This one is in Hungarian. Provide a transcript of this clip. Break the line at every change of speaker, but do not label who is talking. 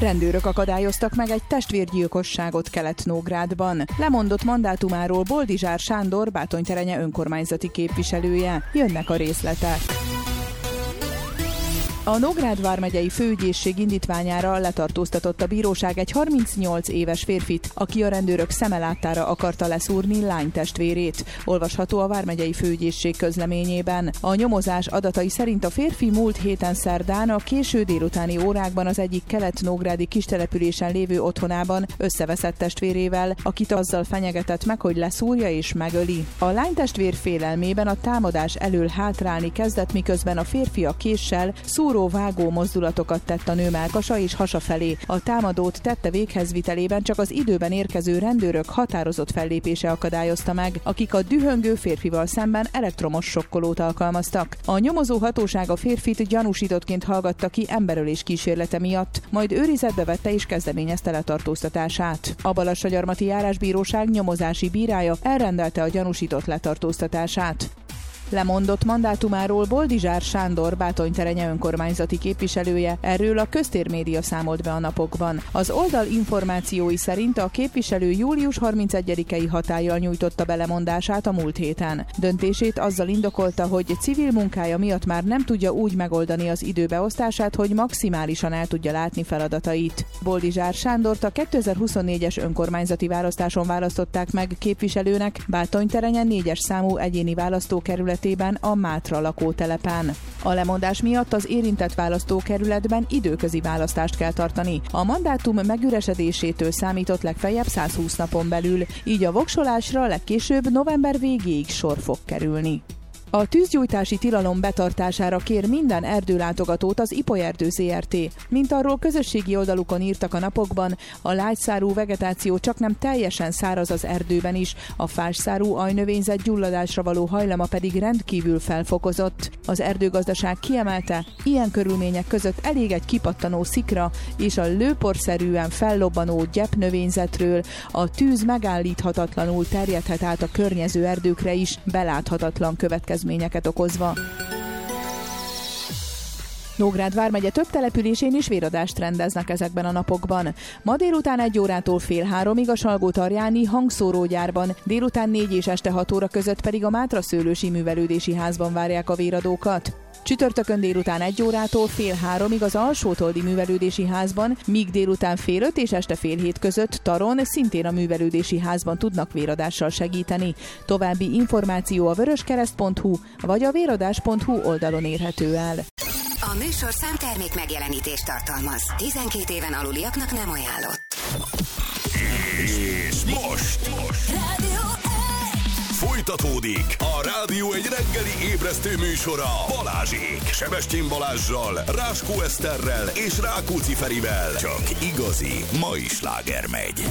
Rendőrök akadályoztak meg egy testvérgyilkosságot Kelet-Nógrádban. Lemondott mandátumáról Boldizsár Sándor, Bátonyterenye önkormányzati képviselője. Jönnek a részletek. A Nógrád vármegyei főügyészség indítványára letartóztatott a bíróság egy 38 éves férfit, aki a rendőrök szeme láttára akarta leszúrni lánytestvérét. Olvasható a vármegyei főügyészség közleményében. A nyomozás adatai szerint a férfi múlt héten szerdán a késő délutáni órákban az egyik kelet-nógrádi kistelepülésen lévő otthonában összeveszett testvérével, akit azzal fenyegetett meg, hogy leszúrja és megöli. A lánytestvér félelmében a támadás elől hátrálni kezdett, miközben a férfi a késsel vágó mozdulatokat tett a nő mellkasa és hasa felé. A támadót tette véghezvitelében csak az időben érkező rendőrök határozott fellépése akadályozta meg, akik a dühöngő férfival szemben elektromos sokkolót alkalmaztak. A nyomozó hatóság a férfit gyanúsítottként hallgatta ki emberölés kísérlete miatt, majd őrizetbe vette és kezdeményezte letartóztatását. A Balassagyarmati Járásbíróság nyomozási bírája elrendelte a gyanúsított letartóztatását. Lemondott mandátumáról Boldizsár Sándor, Bátonyterenye önkormányzati képviselője, erről a Köztérmédia számolt be a napokban. Az oldal információi szerint a képviselő július 31-i hatállyal nyújtotta be lemondását a múlt héten. Döntését azzal indokolta, hogy civil munkája miatt már nem tudja úgy megoldani az időbeosztását, hogy maximálisan el tudja látni feladatait. Boldizsár Sándort a 2024-es önkormányzati választáson választották meg képviselőnek Bátonyterenye 4-es számú egyéni választókerület a Mátra lakótelepen. A lemondás miatt az érintett választókerületben időközi választást kell tartani. A mandátum megüresedésétől számított legfeljebb 120 napon belül, így a voksolásra legkésőbb november végéig sor fog kerülni. A tűzgyújtási tilalom betartására kér minden erdőlátogatót az Ipolyerdő Zrt. Mint arról közösségi oldalukon írtak a napokban, a lágyszárú vegetáció csaknem teljesen száraz az erdőben is, a fásszárú ajnövényzet gyulladásra való hajlama pedig rendkívül felfokozott. Az erdőgazdaság kiemelte, ilyen körülmények között elég egy kipattanó szikra és a lőporszerűen fellobbanó gyepnövényzetről, a tűz megállíthatatlanul terjedhet át a környező erdőkre is, beláthatatlan következményeket okozva. Nógrád vármegye több településén is véradást rendeznek ezekben a napokban. Ma délután 1 órától fél 3-ig a Salgótarjáni hangszórógyárban, délután 4 és este 6 óra között pedig a Mátra Szőlősi Művelődési Házban várják a véradókat. Csütörtökön délután 1 órától fél 3-ig az Alsótoldi Művelődési Házban, míg délután fél 5 és este fél 7 között Taron, szintén a Művelődési Házban tudnak véradással segíteni. További információ a vöröskereszt.hu vagy a véradás.hu oldalon érhető el.
A műsorszám termék megjelenítést tartalmaz. 12 éven aluliaknak nem ajánlott.
És most folytatódik a Rádió egy reggeli ébresztő műsora Balázsék. Sebestyén Balázssal, Ráskó Eszterrel és Rákóczi Ferivel. Csak igazi mai sláger megy.